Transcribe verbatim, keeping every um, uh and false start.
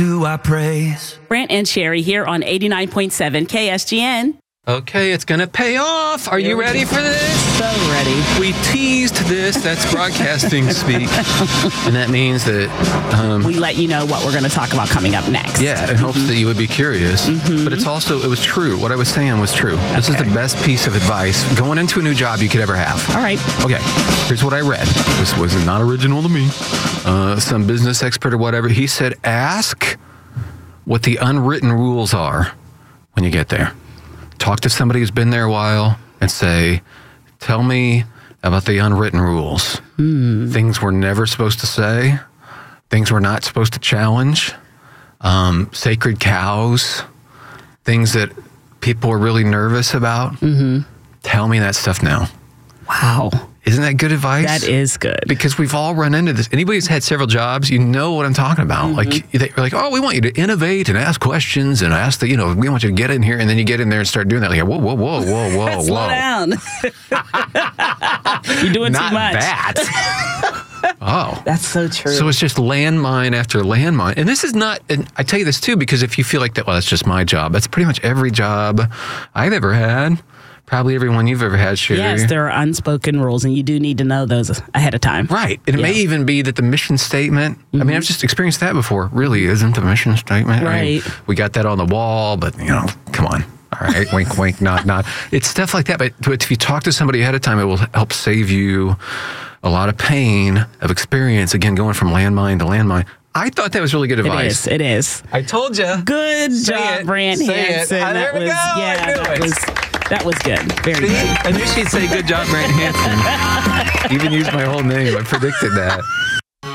Do I praise? Brant and Sherry here on eighty-nine point seven K S G N. Okay, it's going to pay off. Are you ready for this? So ready. We teased this. That's broadcasting speak. And that means that... Um, we let you know what we're going to talk about coming up next. Yeah, in hopes that you would be curious. Mm-hmm. But it's also, it was true. What I was saying was true. Okay. This is the best piece of advice going into a new job you could ever have. All right. Okay, here's what I read. This was not original to me. Uh, some business expert or whatever. He said, ask what the unwritten rules are when you get there. Talk to somebody who's been there a while and say, tell me about the unwritten rules. Mm. Things we're never supposed to say. Things we're not supposed to challenge. Um, sacred cows. Things that people are really nervous about. Mm-hmm. Tell me that stuff now. Wow. Isn't that good advice? That is good. Because we've all run into this. Anybody who's had several jobs, you know what I'm talking about. Mm-hmm. Like, they're like, oh, we want you to innovate and ask questions and ask the, you know, we want you to get in here. And then you get in there and start doing that. Like, whoa, whoa, whoa, whoa, whoa, whoa. Slow down. You're doing Not too much. that. Oh. That's so true. So it's just landmine after landmine. And this is not, and I tell you this too, because if you feel like that, well, that's just my job. That's pretty much every job I've ever had. Probably everyone you've ever had, Sherry. Yes, there are unspoken rules, and you do need to know those ahead of time. Right. And it yeah. may even be that the mission statement, mm-hmm. I mean, I've just experienced that before, really isn't the mission statement. Right. I mean, we got that on the wall, but, you know, come on. All right. Wink, wink, nod, nod. It's stuff like that. But, but if you talk to somebody ahead of time, it will help save you a lot of pain of experience, again, going from landmine to landmine. I thought that was really good advice. It is. It is. I told you. Good Say job, it. Brant Say Hansen. it. Ah, there that we was, go. Yeah, I knew that it. was that was good. Very See? good. I knew she'd say good job, Brant Hansen. Even used my whole name. I predicted that.